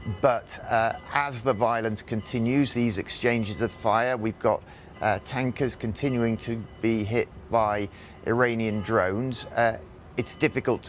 But as the violence continues, these exchanges of fire, we've got tankers continuing to be hit by Iranian drones. It's difficult